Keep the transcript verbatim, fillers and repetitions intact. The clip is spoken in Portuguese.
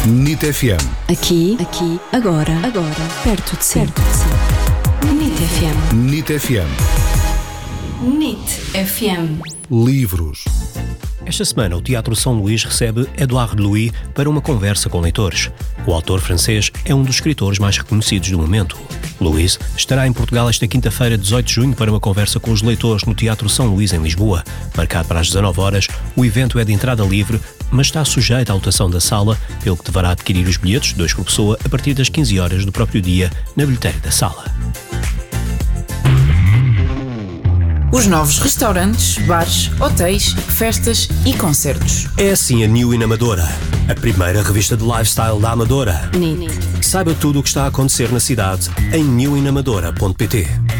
N I T F M. Aqui, aqui, agora, agora, perto de si. Perto de si. N I T F M. N I T F M. N I T F M. Livros. Esta semana o Teatro São Luís recebe Édouard Louis para uma conversa com leitores. O autor francês é um dos escritores mais reconhecidos do momento. Louis estará em Portugal esta quinta-feira, dezoito de junho, para uma conversa com os leitores no Teatro São Luís, em Lisboa. Marcado para as dezanove horas, o evento é de entrada livre, mas está sujeito à lotação da sala, pelo que deverá adquirir os bilhetes, dois por pessoa, a partir das quinze horas do próprio dia, na bilheteira da sala. Os novos restaurantes, bares, hotéis, festas e concertos. É assim a New In Amadora, a primeira revista de lifestyle da Amadora. N I T. Saiba tudo o que está a acontecer na cidade em new in amadora ponto p t.